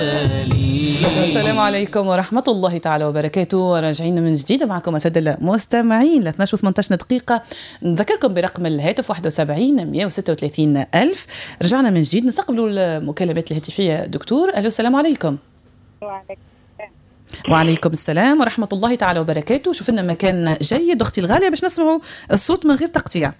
السلام عليكم ورحمة الله تعالى وبركاته. راجعين من جديد معكم أساتذة المستمعين ل 12 18 دقيقة. نذكركم برقم الهاتف 71 136 ألف. رجعنا من جديد نستقبلوا المكالمات الهاتفية. دكتور ألو، السلام عليكم. وعليكم السلام ورحمة الله تعالى وبركاته. شوف لنا مكان جيد أختي الغالية باش نسمعوا الصوت من غير تقطيع.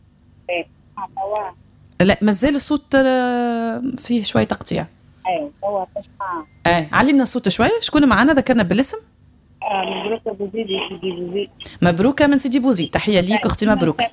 لا مازال الصوت فيه شوية تقطيع. ايوه هو تسمع. علينا الصوت شوي. شكون معنا؟ ذكرنا بالاسم. مبروكة بوزيدي سيدي بوزيد. مبروكة من سيدي بوزيد. تحية ليك أختي مبروكة.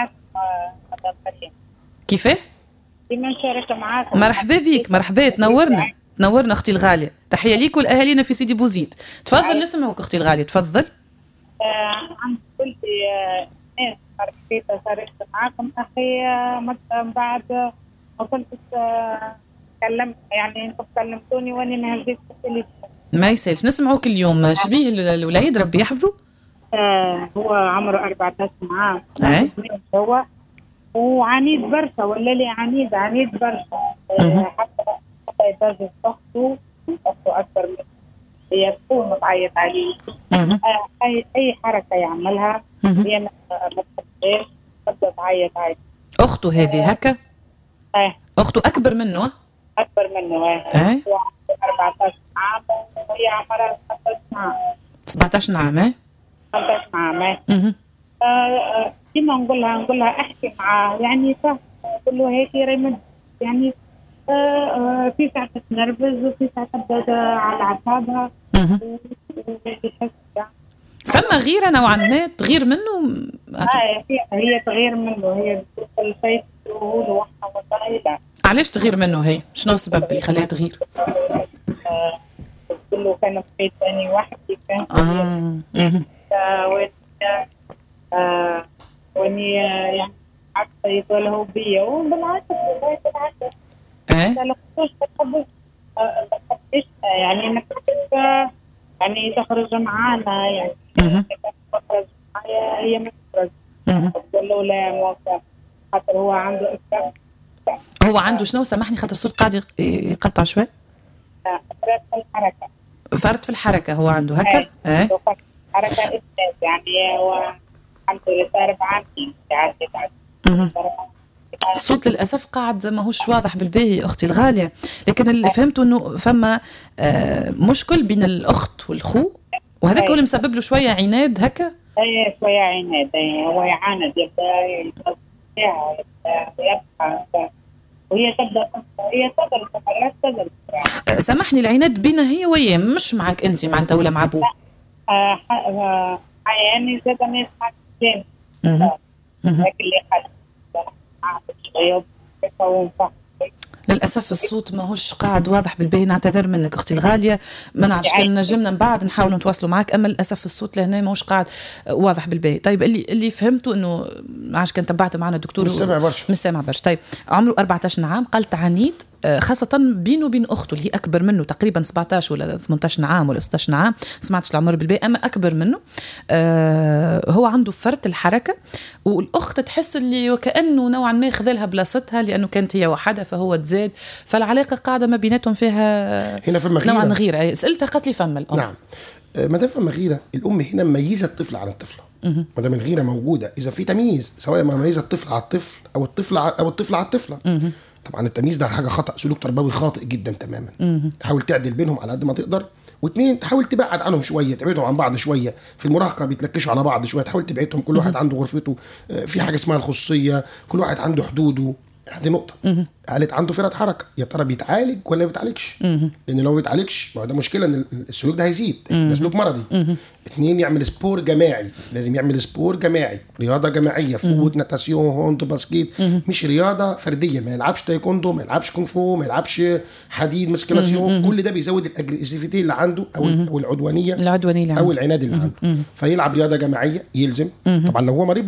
كيفاه؟ ديما نشارك معاكم. مرحبا بيك، مرحبا، تنورنا أختي الغالية. تحية ليك والأهالينا في سيدي بوزيد. تفضل نسمعوك أختي الغالية، تفضل. عندي قلت ناس شاركت معاكم أخي من بعد ما كنت تكلمت، يعني انتم كلمتوني وانا ما هزيت التليفون. ما يسالش، نسمعوك اليوم. شبيه الوليد ربي يحفظه؟ هو عمره 14 عام. هو وعنيد برشا، ولا لي عنيد برشا. حتى يدرس اخته اكبر منه، هي تكون تعيط عليه. اي حركه يعملها هي ما تحبهاش، تبدا تعيط عادي. اخته هذه هكا؟ اخته اكبر منه؟ اكبر منه. هو 14 عام وهي عمرها 17 عام. 17 عام. 17 عام. ديما نقول لها احكي معاه، يعني صح نقول له هيك يرمد، يعني في ساعة تنرفز وفي ساعة تبدا على اعصابها. فما غيره نوعا ما، تغير منه. هي تغير منه، هي كل شيء تقول وحده وطايله. علاش تغير منه هي؟ شنو السبب اللي خلاها تغير؟ كله كان في بيت ثاني وحدي كان. واني يعني عكسه يطلعوا بيا وبالعكس لا تحبش يعني انك يعني تخرج معانا، يعني تخرج معايا هي ما تخرج. تقول له لا موافق، خاطر هو عنده إفراط. هو عنده شنو؟ سامحني خاطر الصوت قاعد يقطع شوي. فرط في الحركة. فرط في الحركة هو عنده هكا؟ حركة إفراط، يعني هو عنده 4 عام. الصوت للأسف قاعد ماهوش واضح بالباهي أختي الغالية، لكن اللي فهمته أنه فما مشكل بين الأخت والخو، وهذا كله مسبب له شوية عناد هكا. شوية عناد. هو يعاند، يبدأ يبقى وهي تبدأ سامحني، العناد بينها هي وياه، مش معك أنت معناتها ولا مع أبوه؟ يعني زاد ناس معك جامد. لكن اللي للأسف الصوت ماهوش قاعد واضح بالباهي. نعتذر منك أختي الغالية، ما نعرفش كان نجمنا من بعد نحاول نتواصلوا معك، أما للأسف الصوت لهنا ماهوش قاعد واضح بالباهي. طيب اللي فهمته إنه عاش كان تبعت معنا الدكتور مش سامع برشا. طيب عمره 14 عام، قالت عنيد، خاصة بينه وبين أخته اللي هي أكبر منه تقريبا 17 ولا 18 عام ولا 16 عام، سمعتش العمر بالباقي، أما أكبر منه. هو عنده فرط الحركة، والأخت تحس اللي وكأنه نوعا ما خذلها بلاصتها، لأنه كانت هي وحدها فهو تزاد، فالعلاقة قاعدة ما بيناتهم فيها هنا فما غيرة. نوعا غيرة. سألتها قالت لي فما الأم. نعم، ما دام فما غيرة، الأم هنا مميزة الطفل على الطفلة. ما دام الغيرة موجودة، إذا في تمييز سواء ما مميزة الطفل على الطفل أو الطفل على الطفلة. طبعا التمييز ده حاجه خطا، سلوك تربوي خاطئ جدا تماما. تحاول تعدل بينهم على قد ما تقدر، واثنين تحاول تبعد عنهم شويه، تبعدهم عن بعض شويه. في المراهقه بيتلكشوا على بعض شويه، تحاول تبعدهم، كل واحد عنده غرفته، في حاجه اسمها الخصوصيه، كل واحد عنده حدوده. هذه نقطه. قالت عنده فرط حركه، يا ترى بيتعالج ولا ما بيتعالجش؟ لان لو بيتعالجش ده مشكله، ان السلوك ده هيزيد، ده سلوك مرضي. اثنين، يعمل سبور جماعي، لازم يعمل سبور جماعي، رياضه جماعيه، فوت، ناتاسيون، هوند، باسكيت، مش رياضه فرديه. ما يلعبش تايكوندو، ما يلعبش كونغ فو، ما يلعبش حديد، مسكلاسيون. كل ده بيزود الاجريسيفيتي اللي عنده او العدوانيه او العناد اللي عنده. فيلعب رياضه جماعيه، يلزم. طبعا لو هو مريض